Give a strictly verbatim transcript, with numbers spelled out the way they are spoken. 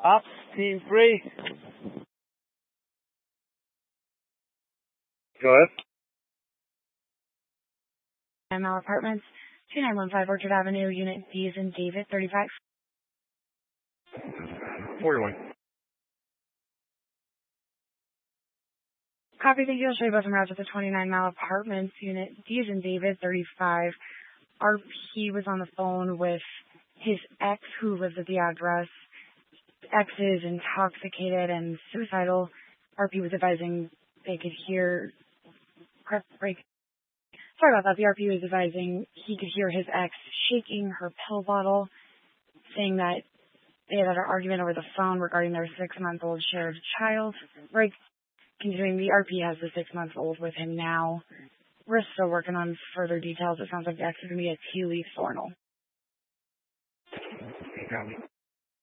Ops, team three. Go ahead. M L Apartments, two nine one five Orchard Avenue, Unit D is in David, thirty-five. forty-one. Copy, thank you. I'll show you both en route to the twenty-nine Mile Apartments, Unit D is in David, thirty-five. R P was on the phone with his ex who lives at the address. Ex is intoxicated and suicidal. R P was advising they could hear... Break. Sorry about that. The R P was advising he could hear his ex shaking her pill bottle, saying that they had had an argument over the phone regarding their six-month-old shared child. Break. Continuing, the R P has the six-month-old with him now. We're still working on further details. It sounds like the ex is going to be a T. Lee Thornell. Got me.